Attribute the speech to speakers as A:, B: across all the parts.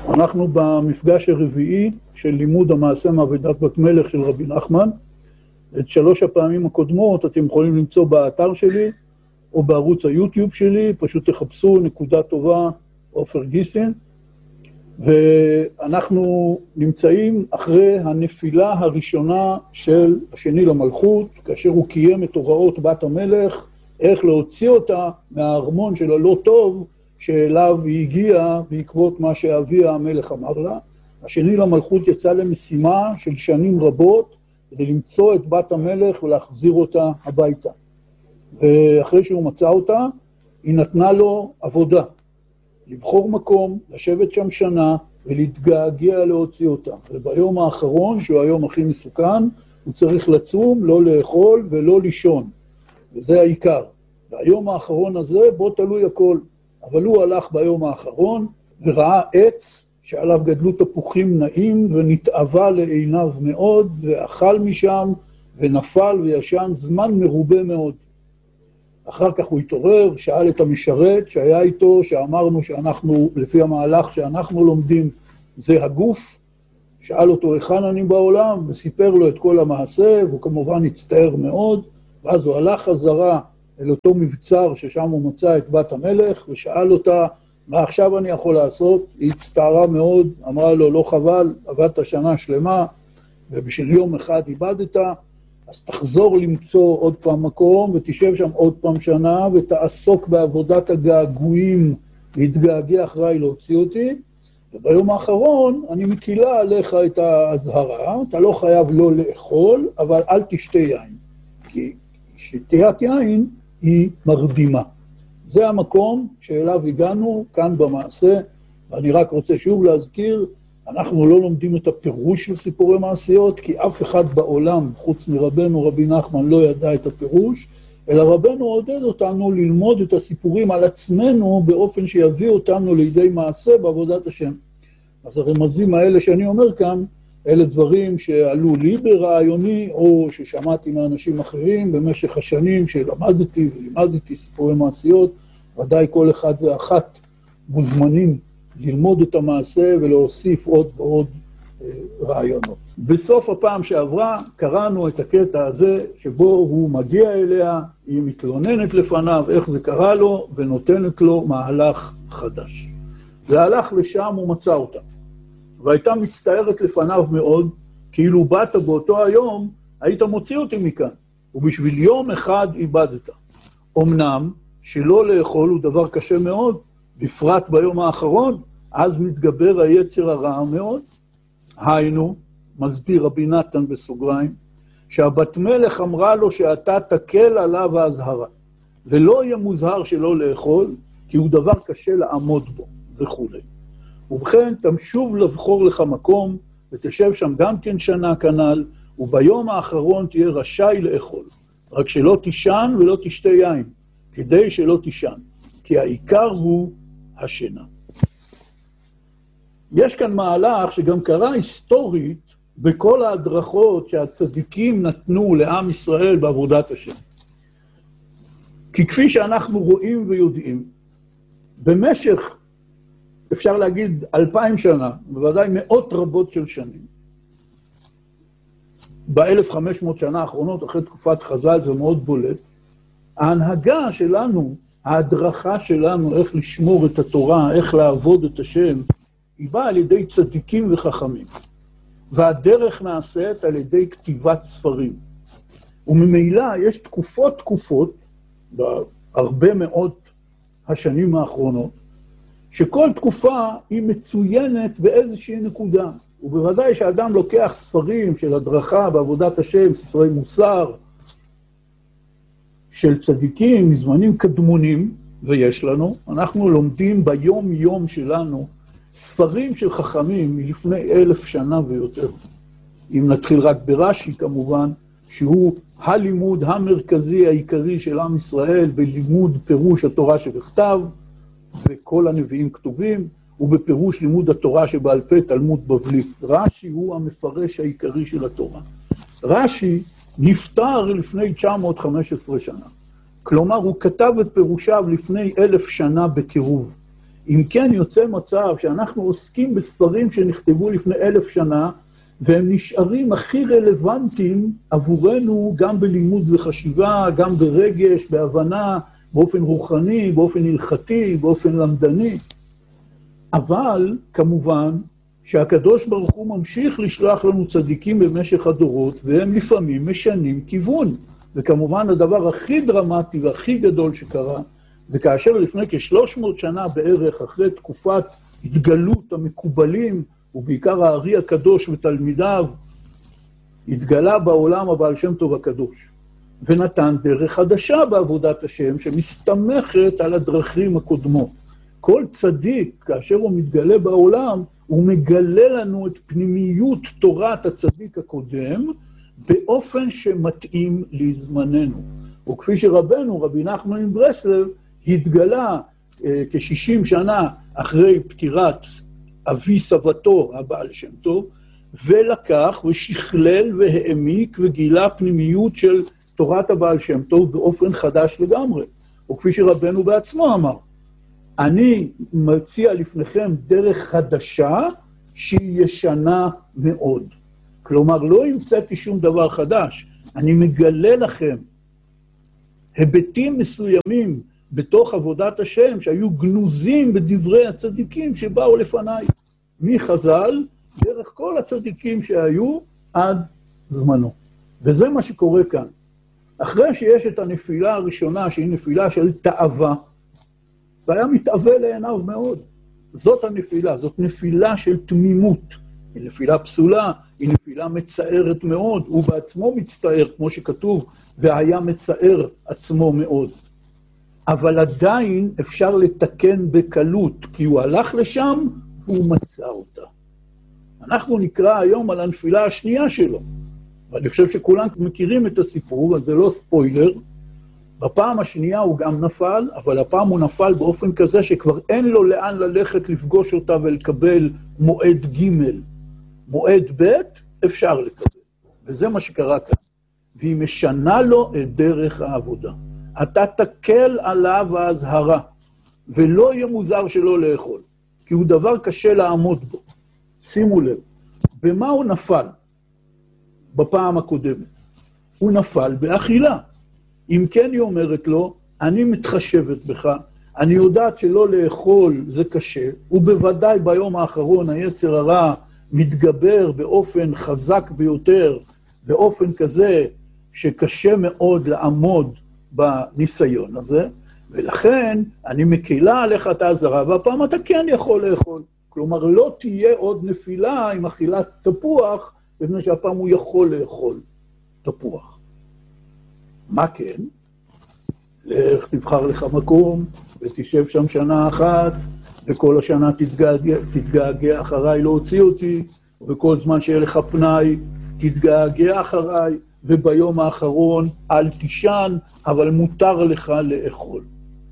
A: אנחנו במפגש הרביעי של לימוד המעשה מעבודת בת מלך של רבי נחמן. את 3 הפעמים הקודמות אתם יכולים למצוא באתר שלי או בערוץ היוטיוב שלי, פשוט תחפשו נקודה טובה עופר גיסין. ואנחנו נמצאים אחרי הנפילה הראשונה של השני למלכות, כאשר הוא קיים את הוראות בת המלך, איך להוציא אותה מהארמון של הלא טוב שאליו היא הגיעה בעקבות מה שאביה המלך אמר לה. השני למלכות יצא למשימה של שנים רבות כדי למצוא את בת המלך ולהחזיר אותה הביתה. ואחרי שהוא מצא אותה, היא נתנה לו עבודה. לבחור מקום, לשבת שם שנה ולהתגעגע להוציא אותה. וביום האחרון, שהוא היום הכי מסוכן, הוא צריך לצום, לא לאכול ולא לישון. וזה העיקר. והיום האחרון הזה בו תלוי הכל. אבל הוא הלך ביום האחרון וראה עץ שעליו גדלו תפוחים נעים ונתאווה לעיניו מאוד, ואכל משם ונפל וישן זמן מרובה מאוד. אחר כך הוא התעורר, שאל את המשרת שהיה איתו, שאמרנו שאנחנו, לפי המהלך שאנחנו לומדים, זה הגוף, שאל אותו היכן אני בעולם, וסיפר לו את כל המעשה, והוא כמובן הצטער מאוד, ואז הוא הלך חזרה אל אותו מבצר ששם הוא מצא את בת המלך, ושאל אותה, מה עכשיו אני יכול לעשות? היא הצטערה מאוד, אמרה לו, לא חבל, עבדת שנה שלמה, ובשביל יום אחד איבדת, אז תחזור למצוא עוד פעם מקום, ותשב שם עוד פעם שנה, ותעסוק בעבודת הגעגועים, להתגעגע אחריי להוציא אותי, וביום האחרון אני מקילה עליך את ההזהרה, אתה לא חייב לא לאכול, אבל אל תשתה יין, כי שתיית יין היא מרדימה. זה המקום שאליו הגענו כאן במעשה, ואני רק רוצה שוב להזכיר, אנחנו לא לומדים את הפירוש של סיפורי מעשיות, כי אף אחד בעולם, חוץ מרבנו רבי נחמן, לא ידע את הפירוש, אלא רבנו עודד אותנו ללמוד את הסיפורים על עצמנו, באופן שיביא אותנו לידי מעשה בעבודת השם. אז הרמזים האלה שאני אומר כאן, אלה דברים שעלו לי ברעיוני, או ששמעתי מאנשים אחרים במשך השנים שלמדתי ולימדתי סיפורי מעשיות, ודאי כל אחד ואחת מוזמנים ללמוד את המעשה ולהוסיף עוד ועוד רעיונות. בסוף הפעם שעברה קראנו את הקטע הזה שבו הוא מגיע אליה, היא מתלוננת לפניו איך זה קרה לו ונותנת לו מהלך חדש. והלך לשם ומצא אותה. והייתה מצטערת לפניו מאוד, כאילו באת באותו היום, היית מוציא אותי מכאן, ובשביל יום אחד איבדת. אמנם שלא לאכול הוא דבר קשה מאוד, בפרט ביום האחרון, אז מתגבר היצר הרע מאוד. היינו, מסביר רבי נתן בסוגריים, שהבת מלך אמרה לו שאתה תקל עליו ההזהרה, ולא יהיה מוזהר שלא לאכול, כי הוא דבר קשה לעמוד בו, וכו'. ובכן, תמשוב לבחור לך מקום, ותשב שם גם כן שנה כנל, וביום האחרון תהיה רשאי לאכול. רק שלא תישן ולא תשתה יין, כדי שלא תישן, כי העיקר הוא השינה. יש כאן מהלך שגם קרה היסטורית בכל ההדרכות שהצדיקים נתנו לעם ישראל בעבודת השם. כי כפי שאנחנו רואים ויודעים, במשך, אפשר להגיד 2000 שנה, בוודאי מאות רבות של שנים, ב-1500 שנה האחרונות, אחרי תקופת חז"ל, זה מאוד בולט, ההנהגה שלנו, ההדרכה שלנו, איך לשמור את התורה, איך לעבוד את השם, היא באה על ידי צדיקים וחכמים. והדרך נעשית על ידי כתיבת ספרים. וממילא יש תקופות, בהרבה מאות השנים האחרונות, שכל תקופה היא מצוינת באיזושהי נקודה. ובוודאי שאדם לוקח ספרים של הדרכה בעבודת השם, ספרי מוסר, של צדיקים מזמנים קדמונים, ויש לנו, אנחנו לומדים ביום יום שלנו, ספרים של חכמים מלפני 1000 שנה ויותר. אם נתחיל רק ברש"י כמובן, שהוא הלימוד המרכזי העיקרי של עם ישראל, בלימוד פירוש התורה שבכתב, וכל הנביאים כתובים, ובפירוש לימוד התורה שבעל פה תלמוד בבלי. רש"י הוא המפרש העיקרי של התורה. רש"י נפטר לפני 915 שנה. כלומר, הוא כתב את פירושיו לפני 1000 שנה בקירוב. אם כן יוצא מצב שאנחנו עוסקים בספרים שנכתבו לפני 1000 שנה, והם נשארים הכי רלוונטיים עבורנו גם בלימוד וחשיבה, גם ברגש, בהבנה, באופן רוחני, באופן הלכתי, באופן למדני. אבל כמובן שהקדוש ברוך הוא ממשיך לשלוח לנו צדיקים במשך הדורות, והם לפעמים משנים כיוון. וכמובן הדבר הכי דרמטי והכי גדול שקרה, זה כאשר לפני כ-300 שנה בערך, אחרי תקופת התגלות המקובלים, ובעיקר הארי הקדוש ותלמידיו, התגלה בעולם הבעל שם טוב הקדוש, ונתן דרך חדשה בעבודת השם, שמסתמכת על הדרכים הקודמות. כל צדיק, כאשר הוא מתגלה בעולם, הוא מגלה לנו את פנימיות תורת הצדיק הקודם, באופן שמתאים לזמננו. וכפי שרבנו, רבי נחמן מברסלב, התגלה כ-60 שנה אחרי פטירת אבי סבתו, הבעל שם טוב, ולקח ושכלל והעמיק וגילה פנימיות של תורת הבעל שם טוב באופן חדש לגמרי. וכפי שרבנו בעצמו אמר, אני מציע לפניכם דרך חדשה שהיא ישנה מאוד. כלומר, לא המצאתי שום דבר חדש, אני מגלה לכם היבטים מסוימים בתוך עבודת השם שהיו גנוזים בדברי הצדיקים שבאו לפניי, מחז"ל דרך כל הצדיקים שהיו עד זמנו. וזה מה שקורה כאן. אחרי שיש את הנפילה הראשונה, שהיא נפילה של תאווה, והיה מתאווה לעיניו מאוד. זאת הנפילה, זאת נפילה של תמימות. היא נפילה פסולה, היא נפילה מצערת מאוד, הוא בעצמו מצטער, כמו שכתוב, והיה מצער עצמו מאוד. אבל עדיין אפשר לתקן בקלות, כי הוא הלך לשם והוא מצא אותה. אנחנו נקרא היום על הנפילה השנייה שלו, ואני חושב שכולם מכירים את הסיפור, אז זה לא ספוילר. בפעם השנייה הוא גם נפל, אבל הפעם הוא נפל באופן כזה שכבר אין לו לאן ללכת לפגוש אותה ולקבל מועד ג'. מועד ב' אפשר לקבל, וזה מה שקרה כאן. והיא משנה לו את דרך העבודה. אתה תקל עליו ההזהרה, ולא יהיה מוזר שלא לאכול, כי הוא דבר קשה לעמוד בו. שימו לב, במה הוא נפל בפעם הקודמת? הוא נפל באכילה. אם כן היא אומרת לו, אני מתחשבת בך, אני יודעת שלא לאכול זה קשה, ובוודאי ביום האחרון היצר הרע מתגבר באופן חזק ביותר, באופן כזה שקשה מאוד לעמוד בניסיון הזה, ולכן אני מקילה עליך את העזרה, והפעם אתה כן יכול לאכול. כלומר, לא תהיה עוד נפילה עם אכילת תפוח, לפני שהפעם הוא יכול לאכול תפוח. מה כן? לך תבחר לך מקום, ותשב שם שנה אחת, וכל השנה תתגעגע אחריי להוציא אותי, וכל זמן שיהיה לך פנאי, תתגעגע אחריי, וביום האחרון אל תישן, אבל מותר לך לאכול.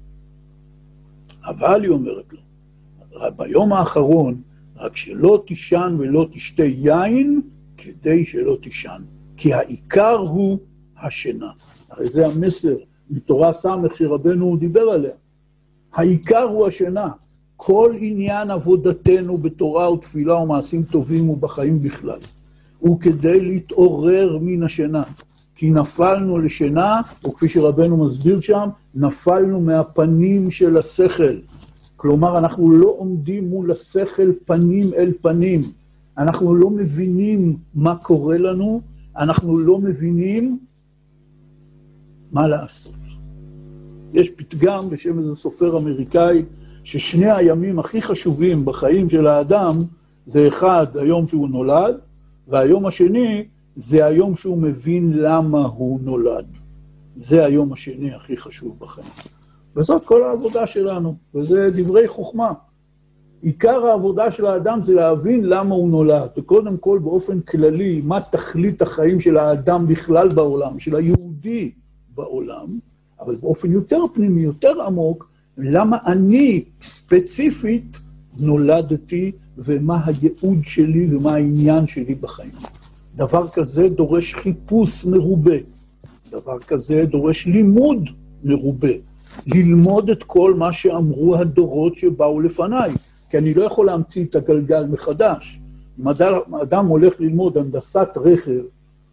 A: אבל היא אומרת לו, ביום האחרון, רק שלא תישן ולא תשתה יין, כדי שלא תישן. כי העיקר הוא השינה. הרי זה המסר מתורה סמך שרבנו דיבר עליה. העיקר הוא השינה. כל עניין עבודתנו בתורה ותפילה ומעשים טובים ובחיים בכלל, הוא כדי להתעורר מן השינה. כי נפלנו לשינה, או כפי שרבנו מסביר שם, נפלנו מהפנים של השכל. כלומר, אנחנו לא עומדים מול השכל פנים אל פנים. אנחנו לא מבינים מה קורה לנו, אנחנו לא מבינים מה לעשות. יש פתגם בשם איזה סופר אמריקאי, ששני הימים הכי חשובים בחיים של האדם, זה אחד, היום שהוא נולד, והיום השני, זה היום שהוא מבין למה הוא נולד. זה היום השני הכי חשוב בחיים. וזאת כל העבודה שלנו, וזה דברי חוכמה. עיקר העבודה של האדם זה להבין למה הוא נולד, וקודם כל באופן כללי, מה תכלית החיים של האדם בכלל בעולם, של היהודי בעולם, אבל באופן יותר פנימי, יותר עמוק, למה אני ספציפית נולדתי, ומה הייעוד שלי ומה העניין שלי בחיים. דבר כזה דורש חיפוש מרובה, דבר כזה דורש לימוד מרובה. ללמוד את כל מה שאמרו הדורות שבאו לפניי, כי אני לא יכול להמציא את הגלגל מחדש. אם אדם הולך ללמוד הנדסת רכב,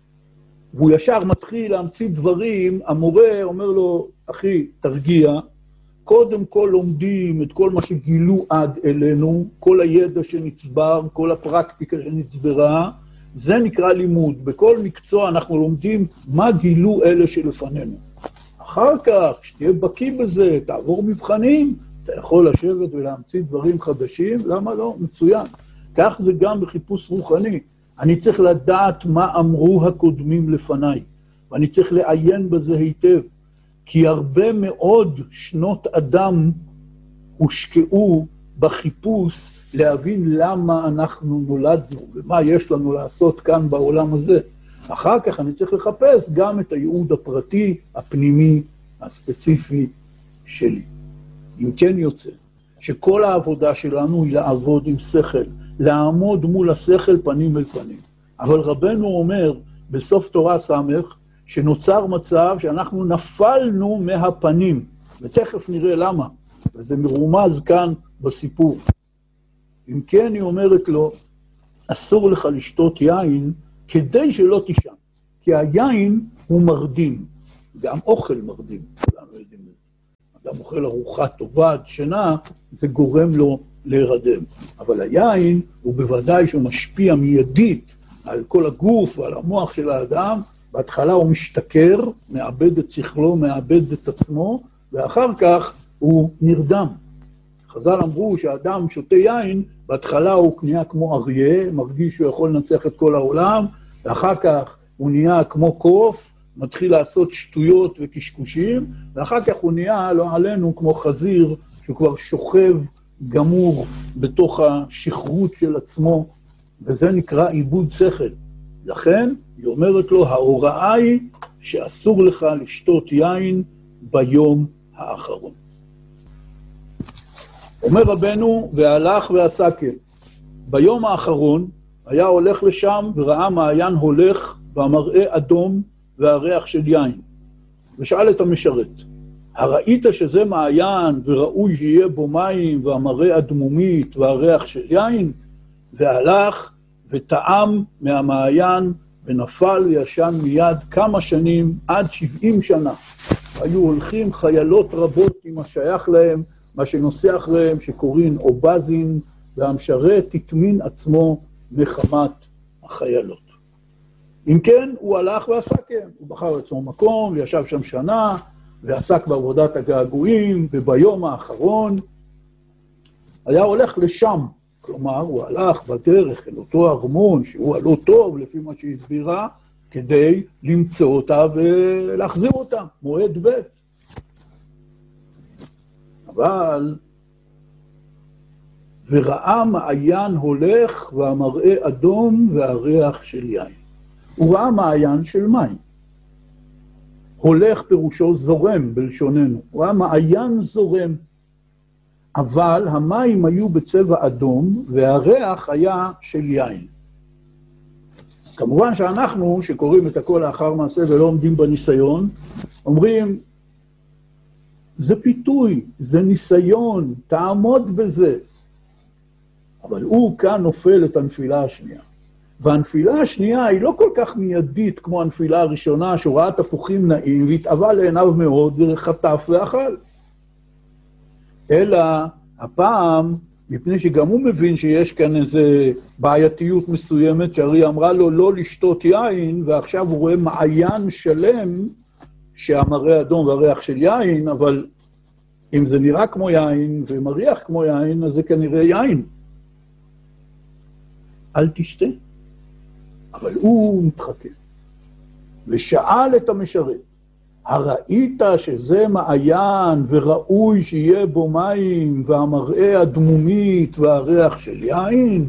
A: והוא ישר מתחיל להמציא דברים, המורה אומר לו, אחי, תרגיע, קודם כל לומדים את כל מה שגילו עד אלינו, כל הידע שנצבר, כל הפרקטיקה שנצברה, זה נקרא לימוד. בכל מקצוע אנחנו לומדים מה גילו אלה שלפנינו. אחר כך, כשתהיה בקיא בזה, תעבור מבחנים, אתה יכול לשבת ולהמציא דברים חדשים, למה לא? מצוין. כך זה גם בחיפוש רוחני. אני צריך לדעת מה אמרו הקודמים לפניי, ואני צריך לעיין בזה היטב, כי הרבה מאוד שנות אדם הושקעו בחיפוש להבין למה אנחנו נולדנו, ומה יש לנו לעשות כאן בעולם הזה. אחר כך אני צריך לחפש גם את הייעוד הפרטי, הפנימי, הספציפי שלי. אם כן יוצא, שכל העבודה שלנו היא לעבוד עם שכל, לעמוד מול השכל פנים אל פנים. אבל רבנו אומר בסוף תורה סמך, שנוצר מצב שאנחנו נפלנו מהפנים, ותכף נראה למה, וזה מרומז כאן בסיפור. אם כן היא אומרת לו, אסור לך לשתות יין כדי שלא תישן, כי היין הוא מרדים, גם אוכל מרדים, כולנו יודעים את זה. אדם אוכל ארוחה טובה, שינה, זה גורם לו להירדם. אבל היין הוא בוודאי שהוא משפיע מיידית על כל הגוף ועל המוח של האדם, בהתחלה הוא משתכר, מאבד את שכלו, מאבד את עצמו, ואחר כך הוא נרדם. חז"ל אמרו שהאדם שותה יין, בהתחלה הוא נהיה כמו אריה, מרגיש שהוא יכול לנצח את כל העולם, ואחר כך הוא נהיה כמו קוף, מתחיל לעשות שטויות וקשקושים, ואחר כך הוא נהיה, לא עלינו, כמו חזיר, שהוא כבר שוכב גמור בתוך השכרות של עצמו, וזה נקרא עיבוד שכל. לכן היא אומרת לו, ההוראה היא שאסור לך לשתות יין ביום האחרון. אומר רבנו, והלך ועשה כן. ביום האחרון היה הולך לשם וראה מעיין הולך והמראה אדום והריח של יין. ושאל את המשרת, הראית שזה מעיין וראוי שיהיה בו מים והמראה אדמומית והריח של יין? והלך וטעם מהמעיין ונפל וישן מיד כמה שנים, עד 70 שנה. היו הולכים חיילות רבות עם השייך להם, מה שנושא אחריהם שקוראים אובזין, והמשרת תטמין עצמו מחמת החיילות. אם כן, הוא הלך ועשה כן, הוא בחר עצמו מקום, וישב שם שנה, ועסק בעבודת הגעגועים, וביום האחרון היה הולך לשם, כלומר, הוא הלך בדרך אל אותו ארמון, שהוא הלא טוב, לפי מה שהסבירה, כדי למצוא אותה ולהחזיר אותה, מועד ב'. אבל, וראה מעיין הולך, והמראה אדום והריח של יין. הוא ראה מעיין של מים. הולך פירושו זורם בלשוננו. הוא ראה מעיין זורם. אבל המים היו בצבע אדום, והריח היה של יין. כמובן שאנחנו, שקוראים את הכל לאחר מעשה ולא עומדים בניסיון, אומרים, זה פיתוי, זה ניסיון, תעמוד בזה. אבל הוא כאן נופל את הנפילה השנייה. והנפילה השנייה היא לא כל כך מיידית כמו הנפילה הראשונה, שהוא ראה תפוחים נעים והתאווה לעיניו מאוד וחטף ואכל. אלא הפעם, מפני שגם הוא מבין שיש כאן איזו בעייתיות מסוימת, שהרי אמרה לו לא לשתות יין, ועכשיו הוא רואה מעיין שלם, שהמראה אדום והריח של יין, אבל אם זה נראה כמו יין ומריח כמו יין, אז זה כנראה יין. אל תשתה. אבל הוא מתחכה. ושאל את המשרת, הראית שזה מעיין וראוי שיהיה בו מים והמראה הדמומית והריח של יין?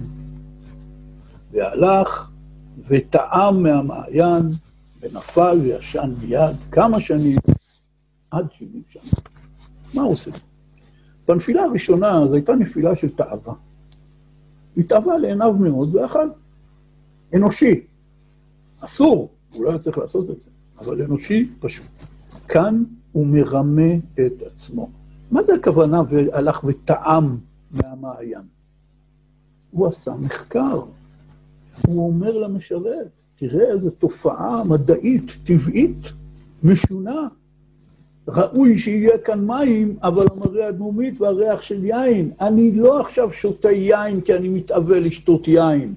A: והלך וטעם מהמעיין ונפל וישן מיד כמה שנים, עד 70 שנה. מה הוא עושה? בנפילה הראשונה זו הייתה נפילה של תאווה. התאווה לעיניו מאוד ואכל. אנושי. אסור, הוא לא היה צריך לעשות את זה, אבל אנושי פשוט. כאן הוא מרמה את עצמו. מה זה הכוונה והלך וטעם מהמעיין? הוא עשה מחקר. הוא אומר למשרת, תראה איזו תופעה מדעית, טבעית, משונה. ראוי שיהיה כאן מים, אבל המראה הדמומית והריח של יין. אני לא עכשיו שותה יין כי אני מתאווה לשתות יין.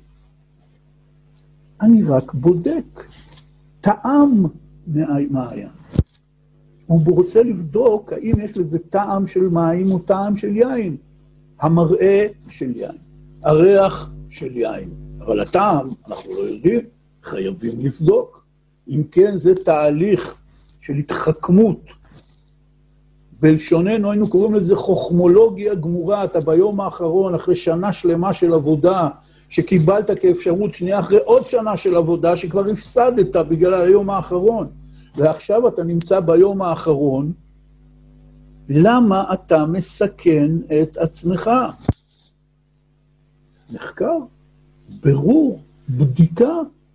A: אני רק בודק, טעם מהמעיין. הוא רוצה לבדוק האם יש לזה טעם של מים או טעם של יין. המראה של יין, הריח של יין. אבל הטעם, אנחנו לא יודעים, חייבים לבדוק. אם כן, זה תהליך של התחכמות. בלשוננו היינו קוראים לזה חוכמולוגיה גמורה. אתה ביום האחרון, אחרי שנה שלמה של עבודה, שקיבלת כאפשרות שנייה אחרי עוד שנה של עבודה, שכבר הפסדת בגלל היום האחרון. ועכשיו אתה נמצא ביום האחרון, למה אתה מסכן את עצמך? מחקר, ברור, בדיקה.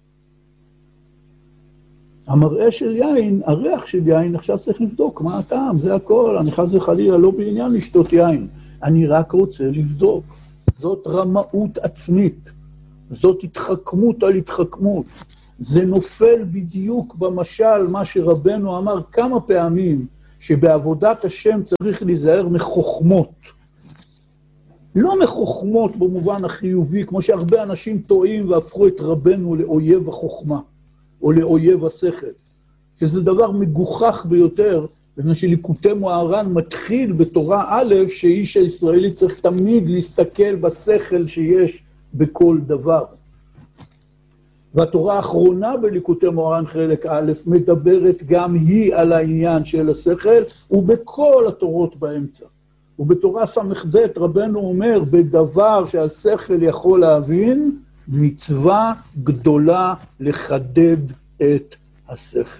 A: המראה של יין, הריח של יין, עכשיו צריך לבדוק מה הטעם, זה הכל. אני חס וחלילה לא בעניין לשתות יין. אני רק רוצה לבדוק. זאת רמאות עצמית. זאת התחכמות על התחכמות. זה נופל בדיוק במשל מה שרבנו אמר כמה פעמים, שבעבודת השם צריך להיזהר מחוכמות. לא מחוכמות במובן החיובי, כמו שהרבה אנשים טועים והפכו את רבנו לאויב החוכמה, או לאויב השכל. שזה דבר מגוחך ביותר, בגלל שליקוטי מוהר"ן מתחיל בתורה א', שאיש הישראלי צריך תמיד להסתכל בשכל שיש בכל דבר. והתורה האחרונה בליקוטי מוהר"ן חלק א' מדברת גם היא על העניין של השכל, ובכל התורות באמצע. ובתורה ס"ב רבנו אומר, בדבר שהשכל יכול להבין, מצווה גדולה לחדד את השכל.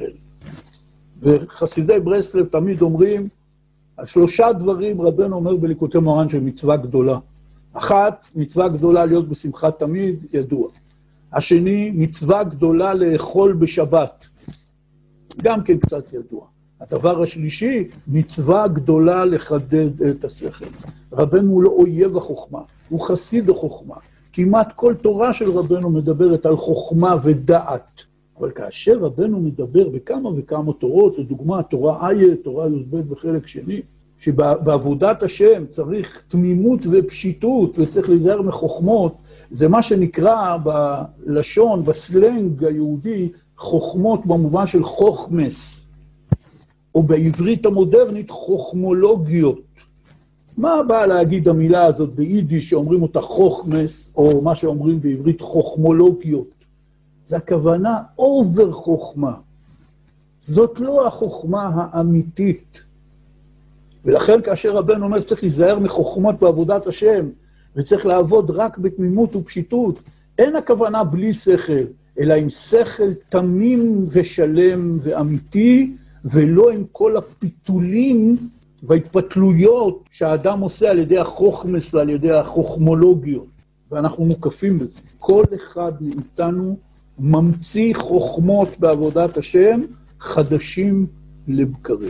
A: וחסידי ברסלב תמיד אומרים, על 3 דברים רבנו אומר בליקוטי מוהר"ן של מצווה גדולה. 1, מצווה גדולה להיות בשמחה תמיד, ידוע. השני, מצווה גדולה לאכול בשבת. גם כן קצת ידוע. הדבר השלישי, מצווה גדולה לחדד את השכל. רבנו הוא לא אויב החוכמה, הוא חסיד החוכמה. כמעט כל תורה של רבנו מדברת על חוכמה ודעת. אבל כאשר רבנו מדבר בכמה וכמה תורות, לדוגמה, תורה איה, תורה י"ב בחלק שני, שבעבודת השם צריך תמימות ופשיטות וצריך להיזהר מחוכמות, זה מה שנקרא בלשון, בסלנג היהודי, חוכמות במובן של חוכמס, או בעברית המודרנית חוכמולוגיות. מה באה להגיד המילה הזאת ביידיש שאומרים אותה חוכמס, או מה שאומרים בעברית חוכמולוגיות? זה הכוונה אובר חוכמה. זאת לא החוכמה האמיתית. ולכן כאשר רבנו אומר צריך להיזהר מחוכמות בעבודת השם, וצריך לעבוד רק בתמימות ופשיטות, אין הכוונה בלי שכל, אלא עם שכל תמים ושלם ואמיתי, ולא עם כל הפיתולים וההתפתלויות שהאדם עושה על ידי החוכמס ועל ידי החוכמולוגיות. ואנחנו מוקפים בזה. כל אחד מאיתנו ממציא חוכמות בעבודת השם חדשים לבקרים.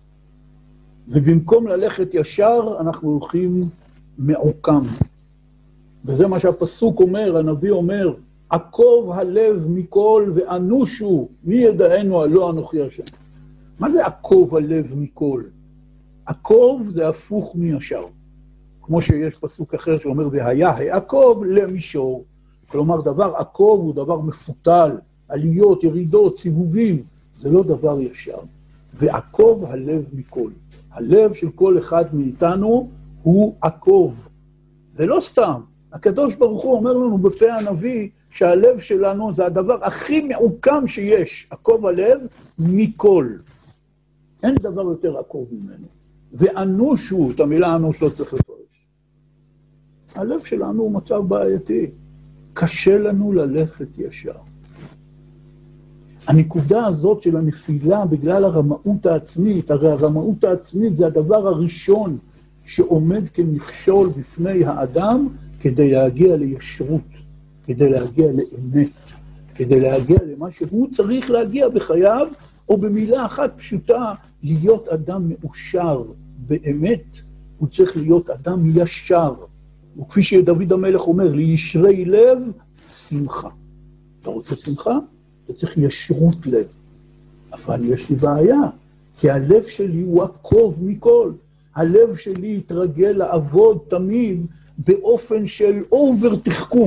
A: ובמקום ללכת ישר, אנחנו הולכים מעוקם. וזה מה שהפסוק אומר, הנביא אומר, עקוב הלב מכל ואנושו, מי ידענו הלא אנוכי השם. מה זה עקוב הלב מכל? עקוב זה הפוך מישר. כמו שיש פסוק אחר שאומר, והיה העקוב למישור. כלומר, דבר עקוב הוא דבר מפותל, עליות, ירידות, סיבובים. זה לא דבר ישר. ועקוב הלב מכל. הלב של כל אחד מאיתנו הוא עקוב. זה לא סתם. הקדוש ברוך הוא אומר לנו בפה הנביא שהלב שלנו זה הדבר הכי מעוקם שיש. עקוב הלב מכל. אין דבר יותר עקוב ממנו. ואנושו, את המילה אנוש לא צריך לפרש. הלב שלנו הוא מצב בעייתי. קשה לנו ללכת ישר. הנקודה הזאת של הנפילה בגלל הרמאות העצמית, הרי הרמאות העצמית זה הדבר הראשון שעומד כמכשול בפני האדם כדי להגיע לישרות, כדי להגיע לאמת, כדי להגיע למה שהוא צריך להגיע בחייו, או במילה אחת פשוטה, להיות אדם מאושר באמת, הוא צריך להיות אדם ישר. וכפי שדוד המלך אומר, לישרי לב, שמחה. אתה רוצה שמחה? אתה צריך ישרות לב. אבל יש לי בעיה, כי הלב שלי הוא עקוב מכל. הלב שלי יתרגל לעבוד תמיד באופן של אובר תחכום.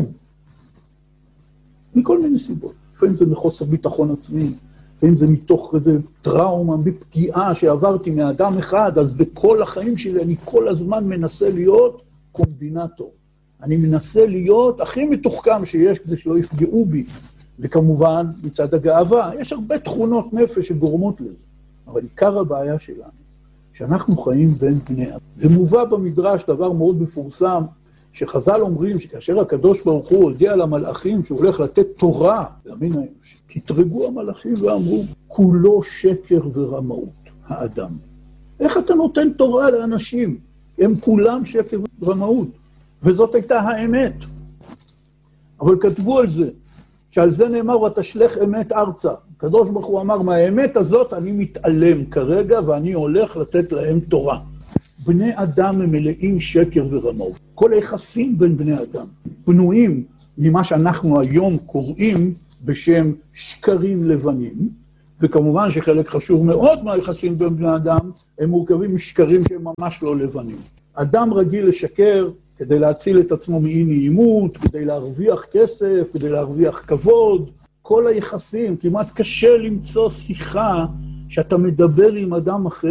A: מכל מיני סיבות. לפעמים זה מחוסר ביטחון עצמי, לפעמים זה מתוך איזה טראומה, בפגיעה שעברתי מאדם אחד, אז בכל החיים שלי אני כל הזמן מנסה להיות קומבינטור. אני מנסה להיות הכי מתוחכם שיש כדי שלא יפגעו בי. וכמובן, מצד הגאווה, יש הרבה תכונות נפש שגורמות לזה. אבל עיקר הבעיה שלנו, שאנחנו חיים בין בני אדם. ומובא במדרש דבר מאוד מפורסם, שחז"ל אומרים שכאשר הקדוש ברוך הוא הודיע למלאכים שהוא הולך לתת תורה למין האנושי, תתרגו המלאכים ואמרו, כולו שקר ורמאות, האדם. איך אתה נותן תורה לאנשים? הם כולם שקר ורמאות. וזאת הייתה האמת. אבל כתבו על זה, שעל זה נאמר, ותשלח אמת ארצה. הקדוש ברוך הוא אמר, מהאמת הזאת אני מתעלם כרגע, ואני הולך לתת להם תורה. בני אדם הם מלאים שקר ורמאות. כל היחסים בין בני אדם בנויים ממה שאנחנו היום קוראים בשם שקרים לבנים, וכמובן שחלק חשוב מאוד מהיחסים בין בני אדם, הם מורכבים משקרים שהם ממש לא לבנים. אדם רגיל לשקר כדי להציל את עצמו מאי נעימות, כדי להרוויח כסף, כדי להרוויח כבוד. כל היחסים, כמעט קשה למצוא שיחה שאתה מדבר עם אדם אחר,